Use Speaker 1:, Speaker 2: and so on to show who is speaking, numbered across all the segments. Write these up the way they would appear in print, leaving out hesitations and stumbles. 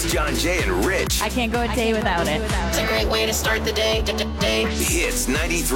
Speaker 1: It's John, Jay, and Rich.
Speaker 2: I can't go a day without it.
Speaker 3: It's a great way to start the day.
Speaker 1: Hits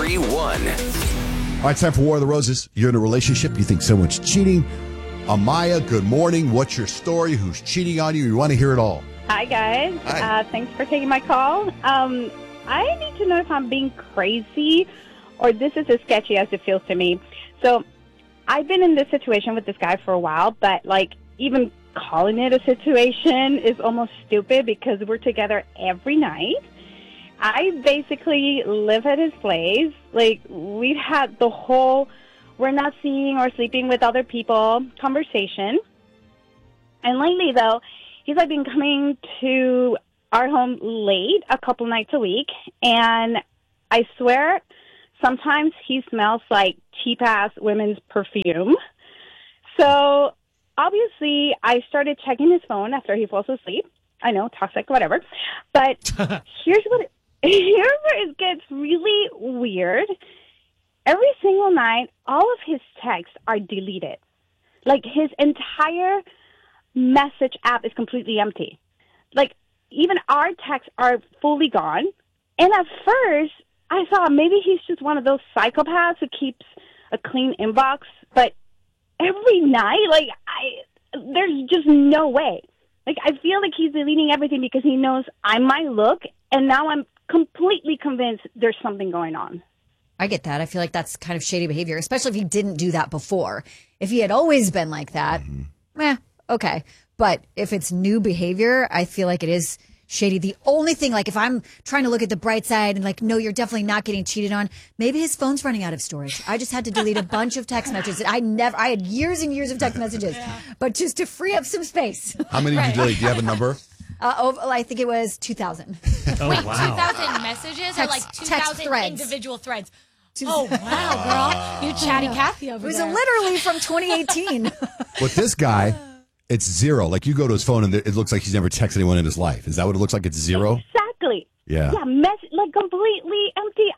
Speaker 1: 93.1.
Speaker 4: All right, time for War of the Roses. You're in a relationship. You think someone's cheating. Amaya, good morning. What's your story? Who's cheating on you? We want to hear it all.
Speaker 5: Hi, guys.
Speaker 4: Hi.
Speaker 5: Thanks for taking my call. I need to know if I'm being crazy or this is as sketchy as it feels to me. So I've been in this situation with this guy for a while, but, even calling it a situation is almost stupid because we're together every night. I basically live at his place. We've had the whole we're not seeing or sleeping with other people conversation. And lately, though, he's been coming to our home late a couple nights a week. And I swear, sometimes he smells like cheap-ass women's perfume. So obviously, I started checking his phone after he falls asleep. I know, toxic, whatever. But here's where it gets really weird. Every single night, all of his texts are deleted. His entire message app is completely empty. Even our texts are fully gone. And at first, I thought maybe he's just one of those psychopaths who keeps a clean inbox. But every night, there's just no way. I feel like he's deleting everything because he knows I might look, and now I'm completely convinced there's something going on.
Speaker 6: I get that. I feel like that's kind of shady behavior, especially if he didn't do that before. If he had always been like that, okay. But if it's new behavior, I feel like it is shady. The only thing, if I'm trying to look at the bright side and no, you're definitely not getting cheated on, maybe his phone's running out of storage. I just had to delete a bunch of text messages. I had years and years of text messages, but just to free up some space.
Speaker 4: How many did you delete? Do you have a number?
Speaker 6: I think it was 2,000.
Speaker 7: Oh,
Speaker 8: Wait,
Speaker 7: wow.
Speaker 8: 2,000 messages or 2,000
Speaker 6: threads.
Speaker 8: individual threads? Oh, wow, girl. You chatty Kathy over there.
Speaker 6: It was literally from 2018.
Speaker 4: With this guy, it's zero. You go to his phone and it looks like he's never texted anyone in his life. Is that what it looks like? It's zero?
Speaker 5: Exactly.
Speaker 4: Yeah.
Speaker 5: Yeah, completely empty.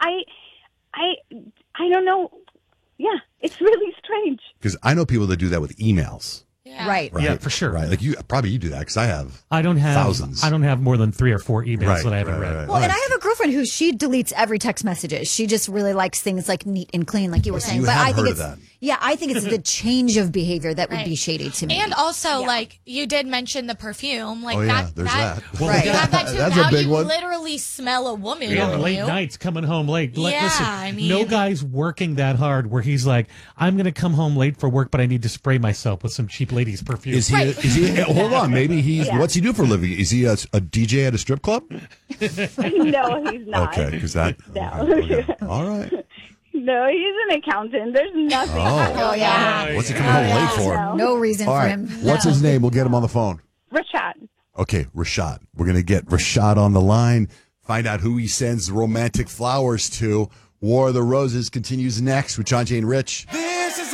Speaker 5: I don't know. Yeah, it's really strange.
Speaker 4: Because I know people that do that with emails.
Speaker 8: Yeah.
Speaker 6: Right.
Speaker 7: Yeah, for sure.
Speaker 4: Right. You do that because
Speaker 7: I don't have
Speaker 4: thousands.
Speaker 7: I don't have more than 3 or 4 emails that I haven't read.
Speaker 6: Well, and I have a girlfriend who she deletes every text messages. She just really likes things neat and clean, like you were saying.
Speaker 4: You
Speaker 6: but
Speaker 4: have
Speaker 6: I think
Speaker 4: heard of that.
Speaker 6: Yeah, I think it's the change of behavior that would be shady to me.
Speaker 8: And also, you did mention the perfume.
Speaker 4: There's that.
Speaker 7: Well,
Speaker 6: Right.
Speaker 8: You have that too.
Speaker 4: That's
Speaker 8: Now
Speaker 4: a big
Speaker 8: you
Speaker 4: one.
Speaker 8: literally smell a woman
Speaker 7: Yeah,
Speaker 8: on
Speaker 7: late
Speaker 8: you.
Speaker 7: nights, coming home late.
Speaker 8: Yeah,
Speaker 7: Listen,
Speaker 8: I mean-
Speaker 7: no guy's working that hard where he's like, I'm going to come home late for work, but I need to spray myself with some cheap ladies' perfume.
Speaker 4: Is he hold on, maybe what's he do for a living? Is he a DJ at a strip club?
Speaker 5: No, he's not.
Speaker 4: Okay, because that.
Speaker 5: No.
Speaker 4: Okay. All right.
Speaker 5: No, he's an accountant. There's nothing.
Speaker 6: Oh, yeah.
Speaker 4: What's he coming home late for?
Speaker 6: No reason
Speaker 4: All
Speaker 6: for
Speaker 4: right.
Speaker 6: him.
Speaker 4: What's his name? We'll get him on the phone.
Speaker 5: Rashad.
Speaker 4: Okay, Rashad. We're going to get Rashad on the line, find out who he sends romantic flowers to. War of the Roses continues next with John, Jay, and Rich.